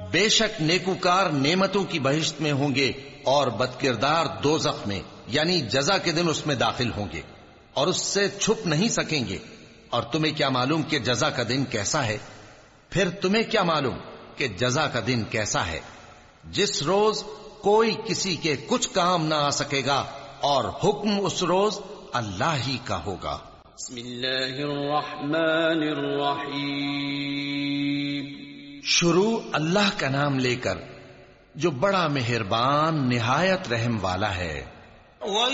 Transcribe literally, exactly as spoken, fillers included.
बेशक नेकूकार नेमतों की बहिश्त में होंगे और बदकिरदार दोज़ख में यानी जजा के दिन उसमें दाखिल होंगे और उससे छुप नहीं सकेंगे। और तुम्हें क्या मालूम कि जजा का दिन कैसा है? फिर तुम्हें क्या मालूम कि जजा का दिन कैसा है, जिस रोज कोई किसी के कुछ काम ना आ सकेगा और हुक्म उस रोज अल्लाह ही का होगा। बिस्मिल्लाहिर्रहमानिर्रहीम। शुरू अल्लाह का नाम लेकर जो बड़ा मेहरबान निहायत रहम वाला है।